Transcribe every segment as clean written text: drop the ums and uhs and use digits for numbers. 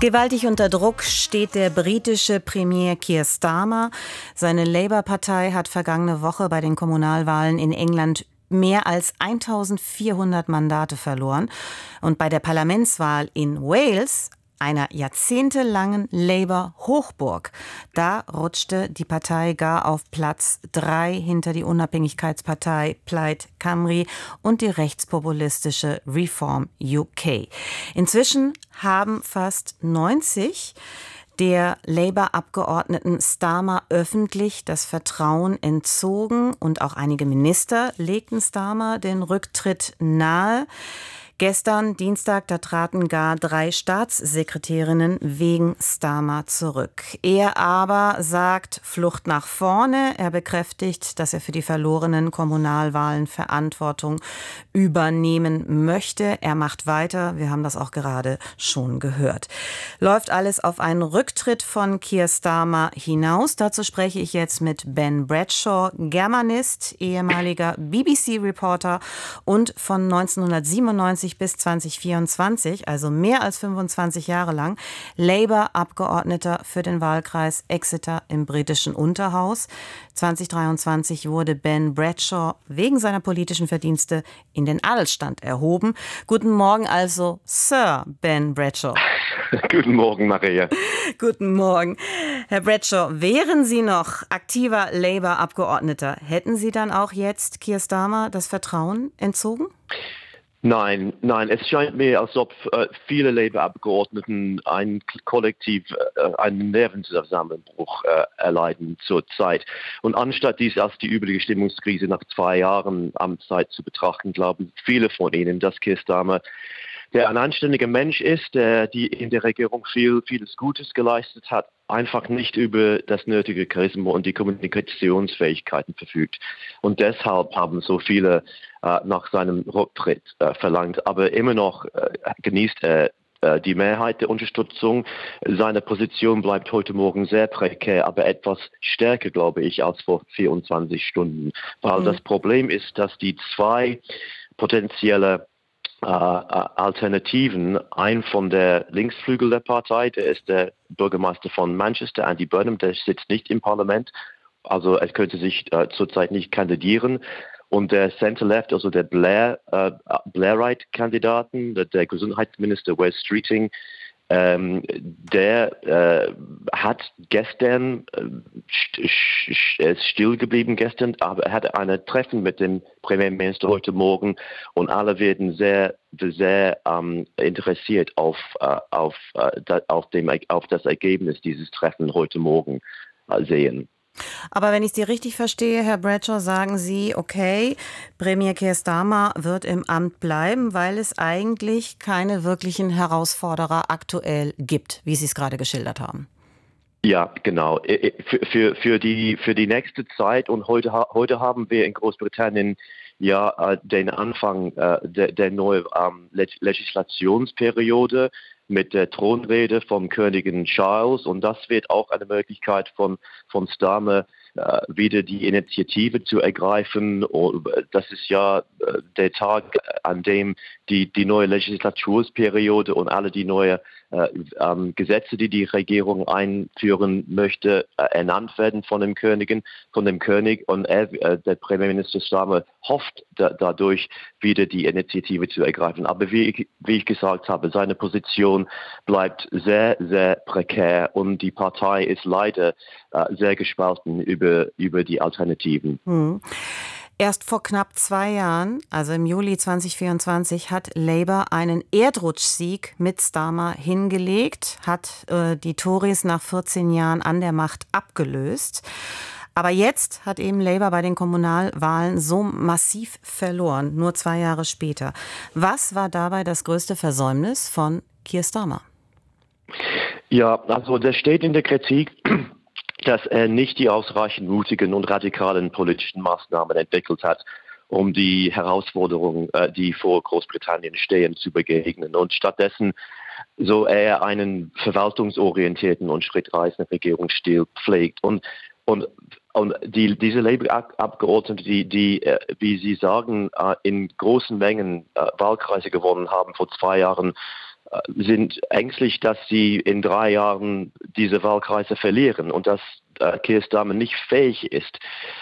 Gewaltig unter Druck steht der britische Premier Keir Starmer. Seine Labour-Partei hat vergangene Woche bei den Kommunalwahlen in England mehr als 1400 Mandate verloren. Und bei der Parlamentswahl in Wales, einer jahrzehntelangen Labour-Hochburg, da rutschte die Partei gar auf Platz 3 hinter die Unabhängigkeitspartei Plaid Cymru und die rechtspopulistische Reform UK. Inzwischen haben fast 90 der Labour-Abgeordneten Starmer öffentlich das Vertrauen entzogen und auch einige Minister legten Starmer den Rücktritt nahe. Gestern, Dienstag, da traten gar 3 Staatssekretärinnen wegen Starmer zurück. Er aber sagt Flucht nach vorne. Er bekräftigt, dass er für die verlorenen Kommunalwahlen Verantwortung übernehmen möchte. Er macht weiter. Wir haben das auch gerade schon gehört. Läuft alles auf einen Rücktritt von Keir Starmer hinaus? Dazu spreche ich jetzt mit Ben Bradshaw, Germanist, ehemaliger BBC-Reporter und von 1997 bis 2024, also mehr als 25 Jahre lang, Labour-Abgeordneter für den Wahlkreis Exeter im britischen Unterhaus. 2023 wurde Ben Bradshaw wegen seiner politischen Verdienste in den Adelsstand erhoben. Guten Morgen also, Sir Ben Bradshaw. Guten Morgen, Maria. Guten Morgen. Herr Bradshaw, wären Sie noch aktiver Labour-Abgeordneter, hätten Sie dann auch jetzt Keir Starmer das Vertrauen entzogen? Nein, es scheint mir, als ob viele Labour-Abgeordneten einen Nervenzusammenbruch erleiden zurzeit. Und anstatt dies als die übliche Stimmungskrise nach 2 Jahren Amtszeit zu betrachten, glauben viele von ihnen, dass Keir Starmer, der ein anständiger Mensch ist, der in der Regierung vieles Gutes geleistet hat, einfach nicht über das nötige Charisma und die Kommunikationsfähigkeiten verfügt. Und deshalb haben so viele nach seinem Rücktritt verlangt. Aber immer noch genießt er die Mehrheit der Unterstützung. Seine Position bleibt heute Morgen sehr prekär, aber etwas stärker, glaube ich, als vor 24 Stunden. Weil das Problem ist, dass die 2 potenzielle Alternativen, ein von der Linksflügel der Partei, der ist der Bürgermeister von Manchester, Andy Burnham, der sitzt nicht im Parlament, also er könnte sich zurzeit nicht kandidieren. Und der Centre-Left, also der Blairite-Kandidaten, der Gesundheitsminister Wes Streeting, der hat gestern, ist still geblieben gestern, aber er hatte ein Treffen mit dem Premierminister heute Morgen und alle werden sehr interessiert auf das Ergebnis dieses Treffens heute Morgen sehen. Aber wenn ich Sie richtig verstehe, Herr Bradshaw, sagen Sie, okay, Premier Keir Starmer wird im Amt bleiben, weil es eigentlich keine wirklichen Herausforderer aktuell gibt, wie Sie es gerade geschildert haben. Ja, genau. Für die nächste Zeit und heute haben wir in Großbritannien den Anfang der neuen Legislationsperiode mit der Thronrede vom Königin Charles, und das wird auch eine Möglichkeit von Starmer, wieder die Initiative zu ergreifen. Das ist der Tag, an dem die neue Legislaturperiode und alle die neue Gesetze, die die Regierung einführen möchte, ernannt werden von dem König. Und der Premierminister Starmer hofft dadurch wieder die Initiative zu ergreifen. Aber wie ich gesagt habe, seine Position bleibt sehr, sehr prekär und die Partei ist leider sehr gespalten über die Alternativen. Erst vor knapp 2 Jahren, also im Juli 2024, hat Labour einen Erdrutschsieg mit Starmer hingelegt, hat die Tories nach 14 Jahren an der Macht abgelöst. Aber jetzt hat eben Labour bei den Kommunalwahlen so massiv verloren, nur 2 Jahre später. Was war dabei das größte Versäumnis von Keir Starmer? Ja, also das steht in der Kritik, dass er nicht die ausreichend mutigen und radikalen politischen Maßnahmen entwickelt hat, um die Herausforderungen, die vor Großbritannien stehen, zu begegnen. Und stattdessen so eher einen verwaltungsorientierten und schrittweisen Regierungsstil pflegt. Und diese Labour-Abgeordneten, die, wie Sie sagen, in großen Mengen Wahlkreise gewonnen haben vor 2 Jahren, sind ängstlich, dass sie in 3 Jahren diese Wahlkreise verlieren und dass Keir Starmer nicht fähig ist,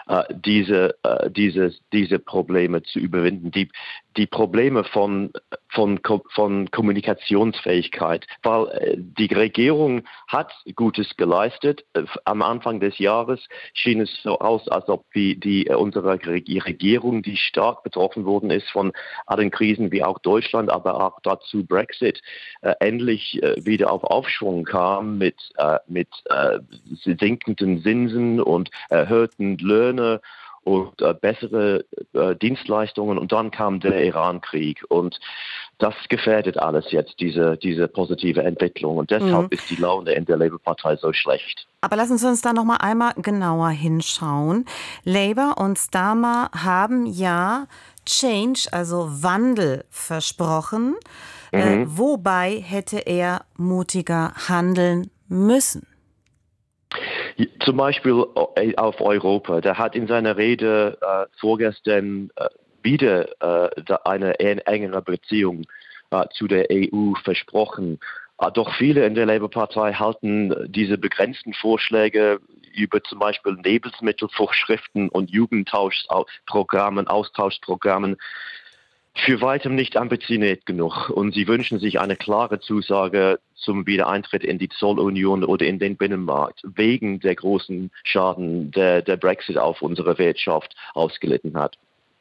diese Probleme zu überwinden. Die Probleme von Kommunikationsfähigkeit, weil die Regierung hat Gutes geleistet. Am Anfang des Jahres schien es so aus, als ob unsere Regierung, die stark betroffen worden ist von allen Krisen, wie auch Deutschland, aber auch dazu Brexit, endlich wieder auf Aufschwung kam mit sinkenden Zinsen und erhöhten Löhne und bessere Dienstleistungen. Und dann kam der Iran-Krieg. Und das gefährdet alles jetzt, diese positive Entwicklung. Und deshalb ist die Laune in der Labour-Partei so schlecht. Aber lassen Sie uns da noch mal einmal genauer hinschauen. Labour und Starmer haben ja Change, also Wandel, versprochen. Wobei hätte er mutiger handeln müssen? Zum Beispiel auf Europa. Der hat in seiner Rede vorgestern wieder eine engere Beziehung zu der EU versprochen. Doch viele in der Labour-Partei halten diese begrenzten Vorschläge über zum Beispiel Lebensmittelvorschriften und Austauschprogrammen für weitem nicht ambitioniert genug. Und sie wünschen sich eine klare Zusage zum Wiedereintritt in die Zollunion oder in den Binnenmarkt, wegen der großen Schaden, der Brexit auf unsere Wirtschaft ausgelitten hat.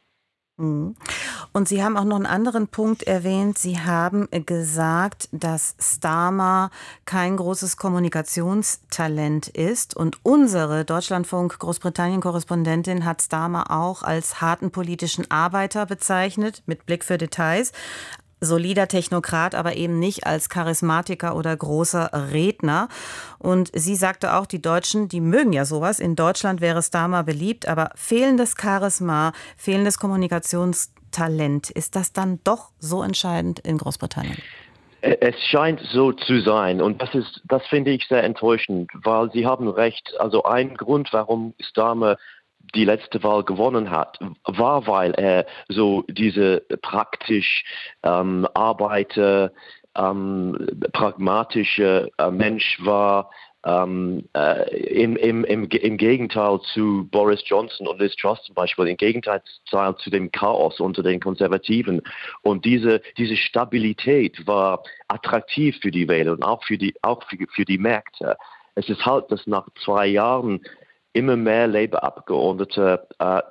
Und Sie haben auch noch einen anderen Punkt erwähnt. Sie haben gesagt, dass Starmer kein großes Kommunikationstalent ist. Und unsere Deutschlandfunk-Großbritannien-Korrespondentin hat Starmer auch als harten politischen Arbeiter bezeichnet, mit Blick für Details. Solider Technokrat, aber eben nicht als Charismatiker oder großer Redner. Und sie sagte auch, die Deutschen, die mögen ja sowas. In Deutschland wäre Starmer beliebt, aber fehlendes Charisma, fehlendes Kommunikationstalent, ist das dann doch so entscheidend in Großbritannien? Es scheint so zu sein und das finde ich sehr enttäuschend, weil Sie haben recht. Also ein Grund, warum Starmer die letzte Wahl gewonnen hat, war, weil er so diese praktisch pragmatische Mensch war, im Gegenteil zu Boris Johnson und Liz Truss zum Beispiel, im Gegenteil zu dem Chaos unter den Konservativen. Und diese Stabilität war attraktiv für die Wähler und auch für die Märkte. Es ist halt, dass nach 2 Jahren immer mehr Labour-Abgeordnete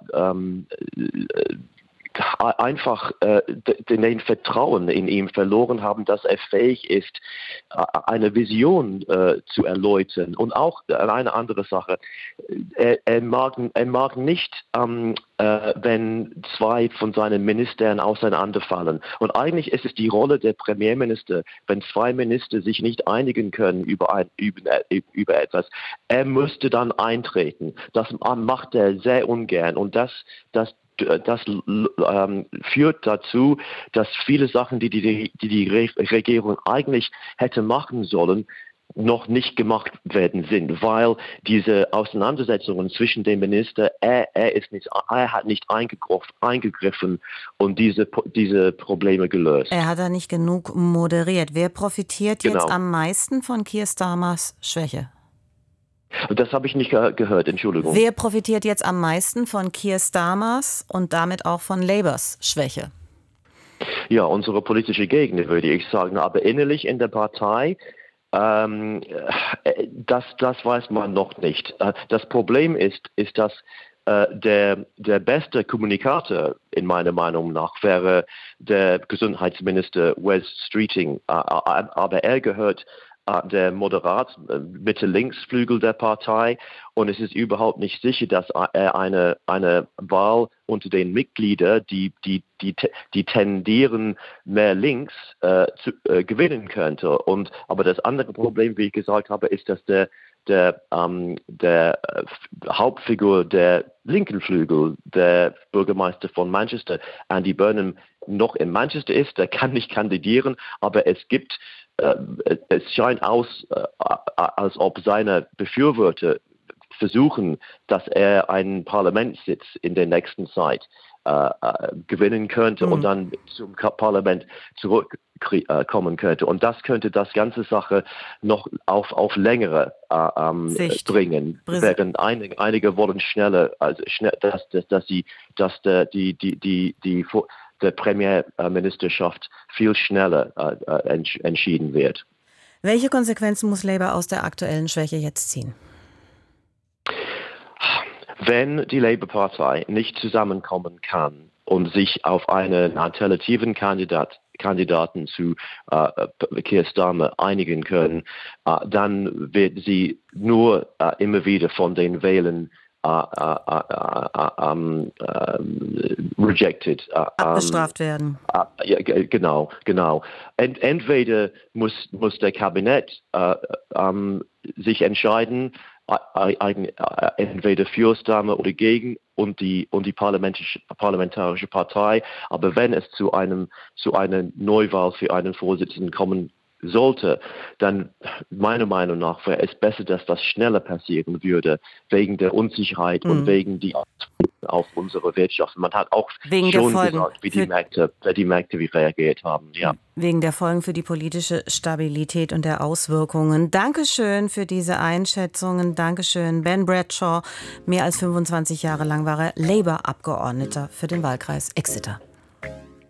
einfach den Vertrauen in ihn verloren haben, dass er fähig ist, eine Vision zu erläutern. Und auch eine andere Sache, er mag nicht, wenn 2 von seinen Ministern auseinanderfallen. Und eigentlich ist es die Rolle der Premierminister, wenn 2 Minister sich nicht einigen können über etwas, er müsste dann eintreten. Das macht er sehr ungern. Und das führt dazu, dass viele Sachen, die Regierung eigentlich hätte machen sollen, noch nicht gemacht werden sind, weil diese Auseinandersetzungen zwischen den Ministern, er hat nicht eingegriffen und diese Probleme gelöst. Er hat da nicht genug moderiert. Wer profitiert jetzt Genau. am meisten von Keir Starmers Schwäche? Das habe ich nicht gehört, Entschuldigung. Wer profitiert jetzt am meisten von Keir Starmers und damit auch von Labours Schwäche? Ja, unsere politische Gegner, würde ich sagen. Aber innerlich in der Partei, das weiß man noch nicht. Das Problem ist, dass der beste Kommunikator in meiner Meinung nach wäre der Gesundheitsminister Wes Streeting. Aber er gehört der moderat Mitte-Links-Flügel der Partei und es ist überhaupt nicht sicher, dass er eine Wahl unter den Mitgliedern, die tendieren mehr links, gewinnen könnte. Aber das andere Problem, wie ich gesagt habe, ist, dass der Hauptfigur der linken Flügel, der Bürgermeister von Manchester, Andy Burnham, noch in Manchester ist. Der kann nicht kandidieren, aber es scheint aus, als ob seine Befürworter versuchen, dass er einen Parlamentssitz in der nächsten Zeit gewinnen könnte und dann zum Parlament kommen könnte. Und das könnte das ganze Sache noch auf längere bringen. Während einige wollen schneller, also dass der Premierministerschaft viel schneller entschieden wird. Welche Konsequenzen muss Labour aus der aktuellen Schwäche jetzt ziehen? Wenn die Labour-Partei nicht zusammenkommen kann und sich auf einen alternativen Kandidaten zu Keir Starmer einigen können, dann wird sie nur immer wieder von den Wählern rejected. Abgestraft werden. Ja, genau. Entweder muss der Kabinett sich entscheiden, entweder für Starmer oder gegen und die parlamentarische Partei. Aber wenn es zu einer Neuwahl für einen Vorsitzenden kommen sollte, dann meiner Meinung nach wäre es besser, dass das schneller passieren würde, wegen der Unsicherheit und wegen die auf unsere Wirtschaft. Man hat auch wegen schon gesagt, wie die Märkte reagiert haben. Ja. Wegen der Folgen für die politische Stabilität und der Auswirkungen. Dankeschön für diese Einschätzungen. Dankeschön, Ben Bradshaw. Mehr als 25 Jahre lang war er Labour-Abgeordneter für den Wahlkreis Exeter.